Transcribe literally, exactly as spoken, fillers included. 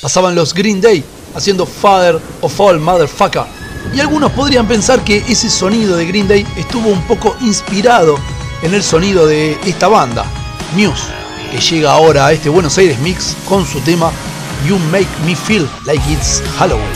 pasaban los Green Day haciendo Father of All Motherfucker. Y algunos podrían pensar que ese sonido de Green Day estuvo un poco inspirado en el sonido de esta banda, Muse, que llega ahora a este Buenos Aires Mix con su tema You Make Me Feel Like It's Halloween.